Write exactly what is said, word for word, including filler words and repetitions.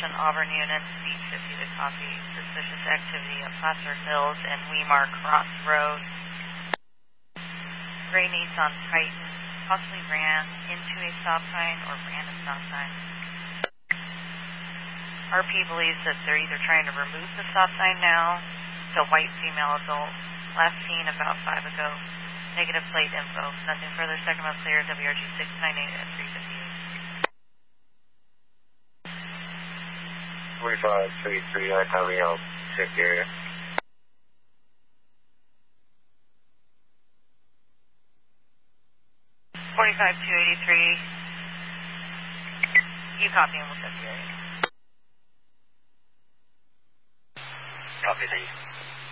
Attention Auburn units, Beat fifty to copy. Suspicious activity at Placer Hills and Weimar Cross Road. Gray Nissan Titan possibly ran into a stop sign or ran a stop sign. R P believes that they're either trying to remove the stop sign now. It's a white female adult. Last seen about five ago. Negative plate info. Nothing further. Second most clear. W R G six nine eight at three fifty-eight. twenty-five three three, I copy out. Check area. forty-five two eighty-three. You copy and we'll check the area. Copy the